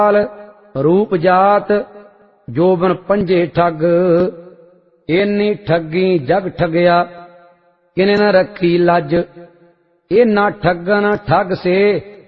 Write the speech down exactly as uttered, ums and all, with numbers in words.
रूप जात जोबन पंजे ठग। इन्नी ठगी जग ठगया किने न रखी लज। इन्ना ठगन ठग से